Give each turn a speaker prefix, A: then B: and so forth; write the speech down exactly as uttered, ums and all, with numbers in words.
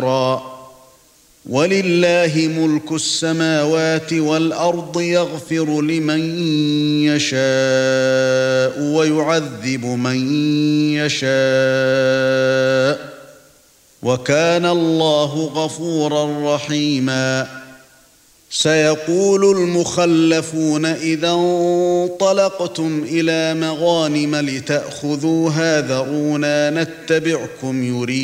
A: وَلِلَّهِ مُلْكُ السَّمَاوَاتِ وَالْأَرْضِ يَغْفِرُ لِمَن يَشَاءُ وَيُعَذِّبُ مَن يَشَاءُ وَكَانَ اللَّهُ غَفُورًا رَّحِيمًا. سيقول المخلفون إذا انطلقتم إلى مغانم لتأخذوها ذرونا نتبعكم يريد